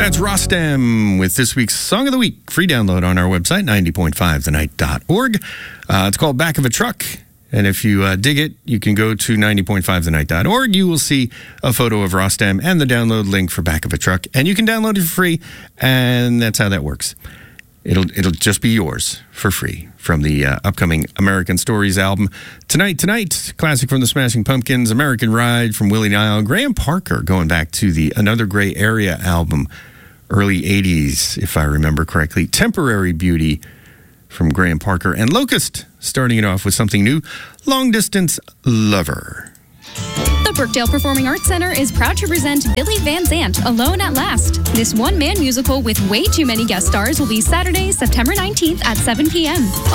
That's Rostam with this week's Song of the Week. Free download on our website, 90.5thenight.org. It's called Back of a Truck. And if you dig it, you can go to 90.5thenight.org. You will see a photo of Rostam and the download link for Back of a Truck. And you can download it for free, and that's how that works. It'll just be yours for free from the upcoming American Stories album. Tonight, classic from the Smashing Pumpkins, American Ride from Willie Nile. Graham Parker going back to the Another Gray Area album, early 80s, if I remember correctly. Temporary Beauty from Graham Parker. And Locust starting it off with something new, Long Distance Lover. The Brookdale Performing Arts Center is proud to present Billy Van Zandt, Alone at Last. This one-man musical with way too many guest stars will be Saturday, September 19th at 7 p.m.